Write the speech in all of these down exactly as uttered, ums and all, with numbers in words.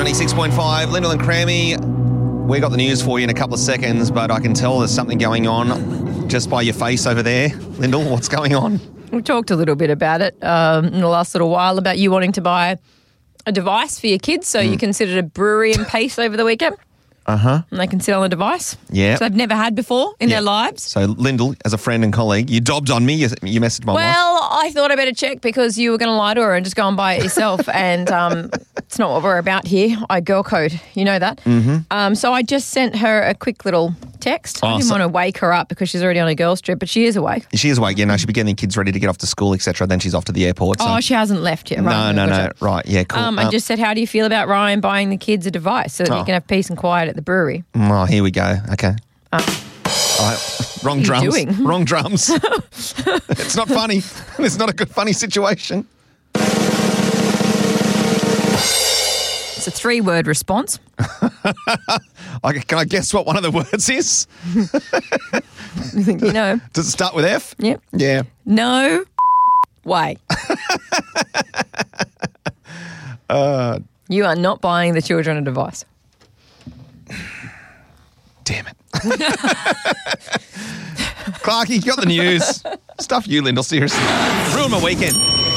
ninety-six point five, Lyndall and Crammy. We got the news for you in a couple of seconds, but I can tell there's something going on just by your face over there. Lyndall, what's going on? We talked a little bit about it um, in the last little while about you wanting to buy a device for your kids so mm. you can sit at a brewery and pace over the weekend. Uh-huh. And they can sit on the device. Yeah. So they've never had before in yeah. their lives. So, Lyndall, as a friend and colleague, you dobbed on me. You, you messaged my well, wife. Well, I thought I better check because you were going to lie to her and just go and buy it yourself. and um, it's not what we're about here. I girl code. You know that. Mm-hmm. Um, so I just sent her a quick little text. Oh, I didn't so- want to wake her up because she's already on a girls' trip, but she is awake. She is awake. Yeah, no, she'll be getting the kids ready to get off to school, et cetera. Then she's off to the airport. So. Oh, she hasn't left yet. Right? No, no, no. Right, yeah, cool. Um, I um, just said, how do you feel about Ryan buying the kids a device so that Oh. you can have peace and quiet at the brewery? Oh, here we go. Okay. Uh, All right. Wrong what are you drums. doing? Wrong drums. It's not funny. It's not a good funny situation. It's a three-word response. I, can I guess what one of the words is? You think you know? Does it start with F? Yep. Yeah. No way. uh, you are not buying the children a device. Damn it. Clarky, you got the news. Stuff you, Lyndall, seriously. Ruin my weekend.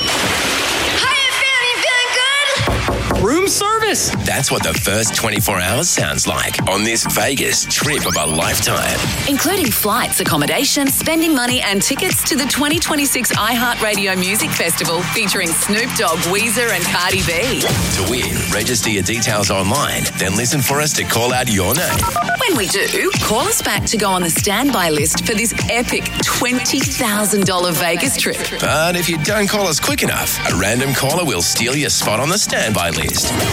Room service. That's what the first twenty-four hours sounds like on this Vegas trip of a lifetime. Including flights, accommodation, spending money and tickets to the twenty twenty-six iHeartRadio Music Festival featuring Snoop Dogg, Weezer and Cardi B. To win, register your details online, then listen for us to call out your name. When we do, call us back to go on the standby list for this epic twenty thousand dollars Vegas trip. But if you don't call us quick enough, a random caller will steal your spot on the standby list.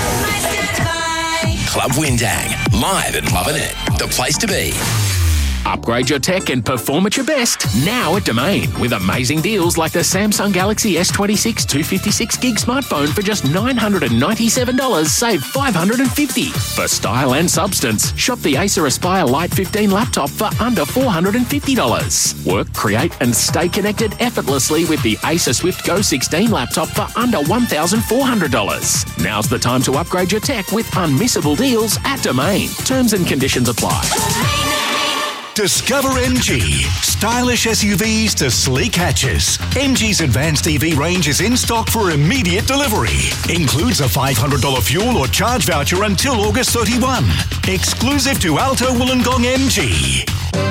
Club Windang, live and loving it. The place to be. Upgrade your tech and perform at your best now at Domain with amazing deals like the Samsung Galaxy S twenty-six two fifty-six gig smartphone for just nine hundred ninety-seven dollars, save five hundred fifty dollars. For style and substance, shop the Acer Aspire Lite fifteen laptop for under four hundred fifty dollars. Work, create and stay connected effortlessly with the Acer Swift Go sixteen laptop for under one thousand four hundred dollars. Now's the time to upgrade your tech with unmissable deals at Domain. Terms and conditions apply. Discover M G. Stylish S U Vs to sleek hatches. M G's advanced E V range is in stock for immediate delivery. Includes a five hundred dollars fuel or charge voucher until August thirty-first. Exclusive to Alto Wollongong M G.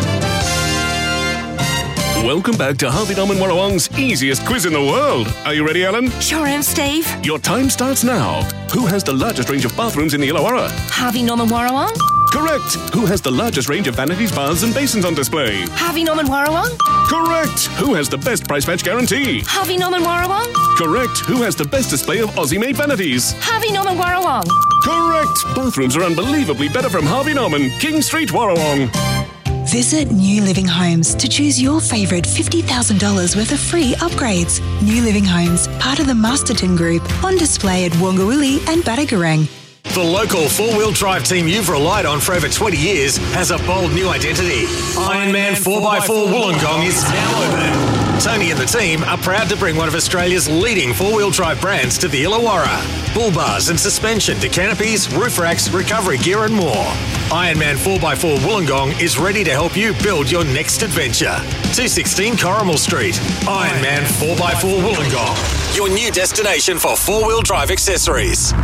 Welcome back to Harvey Norman Warrawong's easiest quiz in the world. Are you ready, Ellen? Sure am, Steve. Your time starts now. Who has the largest range of bathrooms in the Illawarra? Harvey Norman Warrawong. Correct. Who has the largest range of vanities, baths and basins on display? Harvey Norman Warrawong. Correct. Who has the best price match guarantee? Harvey Norman Warrawong. Correct. Who has the best display of Aussie-made vanities? Harvey Norman Warrawong. Correct. Bathrooms are unbelievably better from Harvey Norman, King Street, Warrawong. Visit New Living Homes to choose your favourite fifty thousand dollars worth of free upgrades. New Living Homes, part of the Masterton Group, on display at Wongawilli and Badagarang. The local four-wheel drive team you've relied on for over twenty years has a bold new identity. Ironman four by four Wollongong is now open. Tony and the team are proud to bring one of Australia's leading four-wheel drive brands to the Illawarra. Bull bars and suspension to canopies, roof racks, recovery gear and more. Ironman four by four Wollongong is ready to help you build your next adventure. two sixteen Corrimal Street. Ironman four by four Wollongong, your new destination for four-wheel drive accessories.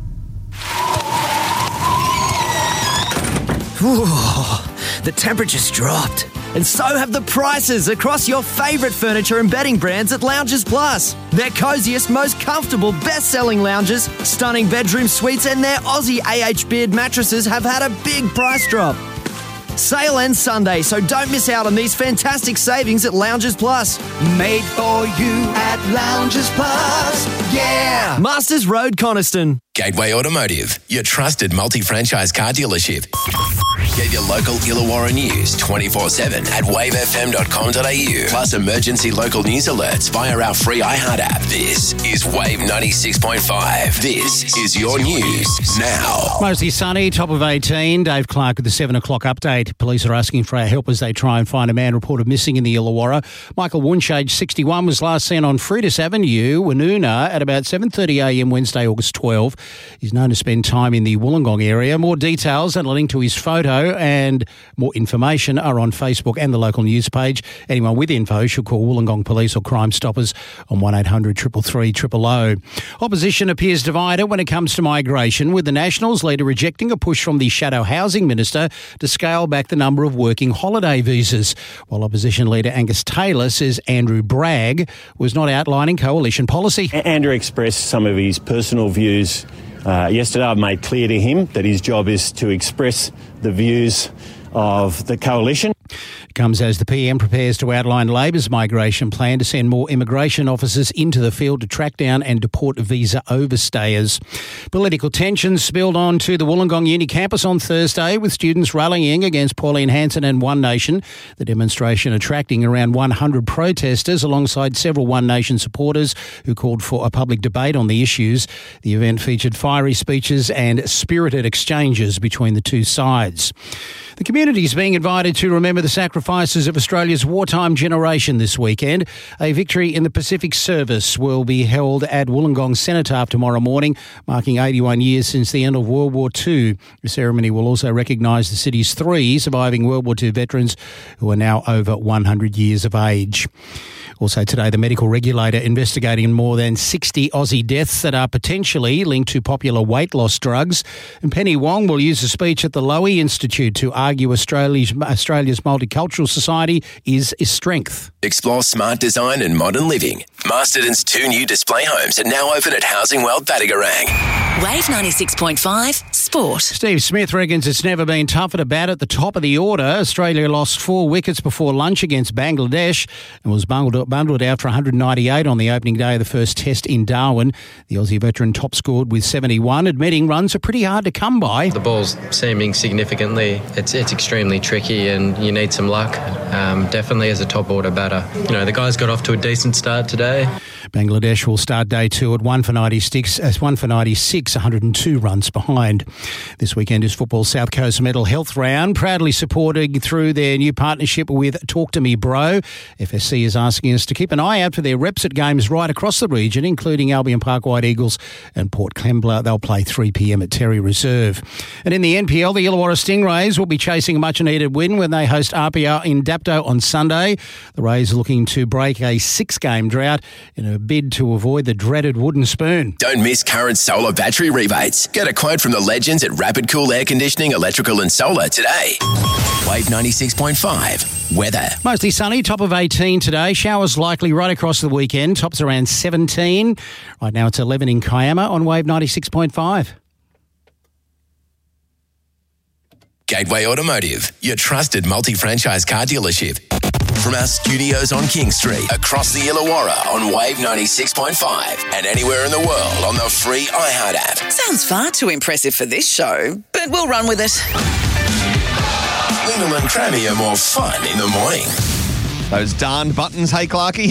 Ooh, the temperature's dropped. And so have the prices across your favourite furniture and bedding brands at Lounges Plus. Their coziest, most comfortable, best-selling lounges, stunning bedroom suites and their Aussie A H Beard mattresses have had a big price drop. Sale ends Sunday, so don't miss out on these fantastic savings at Lounges Plus. Made for you at Lounges Plus. Yeah! Masters Road, Coniston. Gateway Automotive, your trusted multi-franchise car dealership. Get your local Illawarra news twenty-four seven at wave f m dot com dot a u. Plus emergency local news alerts via our free iHeart app. This is Wave ninety-six point five. This is your news now. Mostly sunny, top of eighteen. Dave Clark with the seven o'clock update. Police are asking for our help as they try and find a man reported missing in the Illawarra. Michael Wunsch, age sixty-one, was last seen on Freitas Avenue, Woonona, at about seven thirty a m Wednesday, August twelfth. He's known to spend time in the Wollongong area. More details and a link to his photo and more information are on Facebook and the local news page. Anyone with info should call Wollongong Police or Crime Stoppers on one eight hundred three three three zero zero. Opposition appears divided when it comes to migration, with the Nationals leader rejecting a push from the Shadow Housing Minister to scale back the number of working holiday visas, while Opposition leader Angus Taylor says Andrew Bragg was not outlining coalition policy. Andrew expressed some of his personal views uh, yesterday. I've made clear to him that his job is to express the views of the coalition. It comes as the P M prepares to outline Labor's migration plan to send more immigration officers into the field to track down and deport visa overstayers. Political tensions spilled on to the Wollongong Uni campus on Thursday, with students rallying against Pauline Hanson and One Nation. The demonstration attracting around one hundred protesters alongside several One Nation supporters who called for a public debate on the issues. The event featured fiery speeches and spirited exchanges between the two sides. The community is being invited to remember the sacrifices of Australia's wartime generation this weekend. A victory in the Pacific Service will be held at Wollongong Cenotaph tomorrow morning, marking eighty-one years since the end of World War Two. The ceremony will also recognise the city's three surviving World War Two veterans who are now over one hundred years of age. Also today, the medical regulator investigating more than sixty Aussie deaths that are potentially linked to popular weight loss drugs. And Penny Wong will use a speech at the Lowy Institute to argue Australia's, Australia's multicultural society is a strength. Explore smart design and modern living. Masterton's two new display homes are now open at Housing World Battigarang. Wave ninety-six point five Sport. Steve Smith reckons it's never been tougher to bat at the top of the order. Australia lost four wickets before lunch against Bangladesh and was bundled, bundled out for one hundred ninety-eight on the opening day of the first test in Darwin. The Aussie veteran top scored with seventy-one, admitting runs are pretty hard to come by. The ball's seaming significantly. It's it's extremely tricky and you need some luck, um, definitely as a top order batter. You know, the guys got off to a decent start today. Bangladesh will start day two at one for ninety-six, as one for ninety-six, one hundred two runs behind. This weekend is Football's South Coast Mental Health Round, proudly supported through their new partnership with Talk to Me Bro. F S C is asking us to keep an eye out for their reps at games right across the region, including Albion Park White Eagles and Port Kembla. They'll play three p m at Terry Reserve. And in the N P L, the Illawarra Stingrays will be chasing a much-needed win when they host R P R in Dapto on Sunday. The Rays are looking to break a six-game drought in a bid to avoid the dreaded wooden spoon. Don't miss current solar battery rebates. Get a quote from the legends at Rapid Cool Air Conditioning, Electrical and Solar today. Wave ninety-six point five. Weather. Mostly sunny, top of eighteen today. Showers likely right across the weekend. Tops around seventeen. Right now it's eleven in Kiama on Wave ninety-six point five. Gateway Automotive, your trusted multi-franchise car dealership. From our studios on King Street, across the Illawarra on Wave ninety-six point five, and anywhere in the world on the free iHeart app. Sounds far too impressive for this show, but we'll run with it. Lyndall and Crammy are more fun in the morning. Those darned buttons, hey Clarky.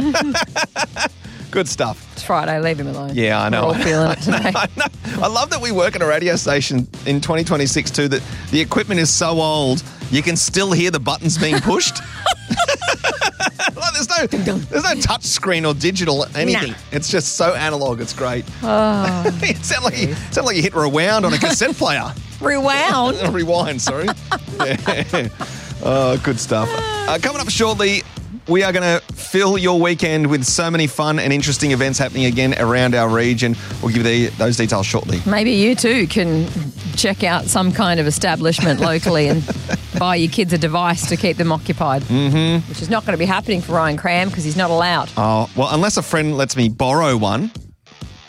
Good stuff. It's Friday, leave him alone. Yeah, I know. We're all feeling it today. I, know. I love that we work at a radio station in twenty twenty-six too, that the equipment is so old, you can still hear the buttons being pushed. Like there's no there's no touch screen or digital anything. Nah. It's just so analog, it's great. Oh, it sounds like, you, sound like you hit rewound on a cassette player. Rewound? Rewind, sorry. Yeah. Oh, good stuff. Uh, coming up shortly, we are going to fill your weekend with so many fun and interesting events happening again around our region. We'll give you the, those details shortly. Maybe you too can check out some kind of establishment locally and buy your kids a device to keep them occupied, mm-hmm. which is not going to be happening for Ryan Cram because he's not allowed. Oh, well, unless a friend lets me borrow one.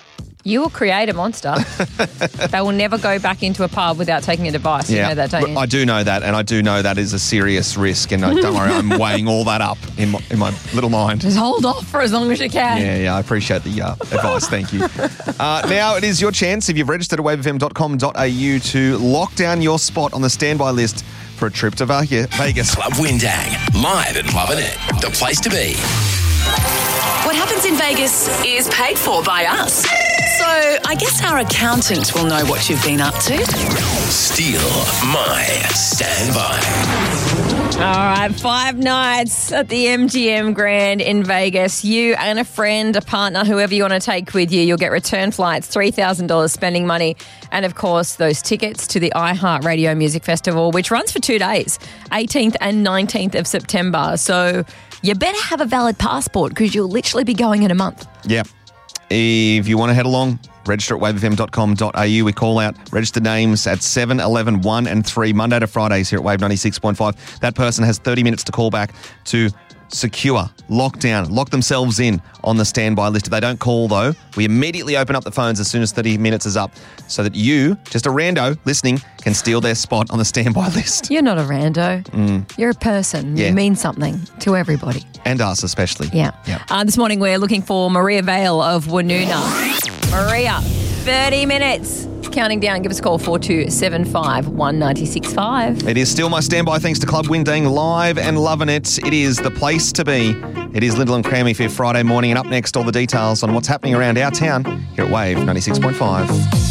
You will create a monster. They will never go back into a pub without taking a device. You know that, don't you? I do know that, and I do know that is a serious risk. And uh, don't worry, I'm weighing all that up in my, in my little mind. Just hold off for as long as you can. Yeah, yeah, I appreciate the uh, advice. Thank you. Uh, now it is your chance, if you've registered at wave f m dot com dot a u, to lock down your spot on the standby list for a trip to Vegas. Club Windang, live and loving it. The place to be. What happens in Vegas is paid for by us. So I guess our accountant will know what you've been up to. Steal my standby. All right, five nights at the M G M Grand in Vegas. You and a friend, a partner, whoever you want to take with you. You'll get return flights, three thousand dollars spending money, and, of course, those tickets to the iHeartRadio Music Festival, which runs for two days, eighteenth and nineteenth of September. So you better have a valid passport because you'll literally be going in a month. Yeah. If you want to head along, register at wave f m dot com dot a u. We call out registered names at seven, eleven, one and three, Monday to Fridays here at Wave ninety-six point five. That person has thirty minutes to call back to secure, lock down, lock themselves in on the standby list. If they don't call, though, we immediately open up the phones as soon as thirty minutes is up so that you, just a rando listening, can steal their spot on the standby list. You're not a rando. Mm. You're a person. Yeah. You mean something to everybody. And us especially. Yeah. Yep. Uh, this morning we're looking for Maria Vale of Woonona. Maria, thirty minutes. Counting down. Give us a call, four two seven five, one nine six five. It is still my standby thanks to Club Windang, live and loving it. It is the place to be. It is Lyndall and Crammy for your Friday morning. And up next, all the details on what's happening around our town here at Wave ninety-six point five.